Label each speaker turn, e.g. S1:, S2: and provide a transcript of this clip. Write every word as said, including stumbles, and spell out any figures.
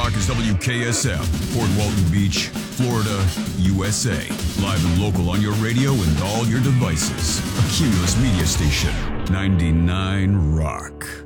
S1: Rock is W K S F, Port Walton Beach, Florida, U S A. Live and local on your radio and all your devices. A Cumulus Media Station, ninety-nine Rock.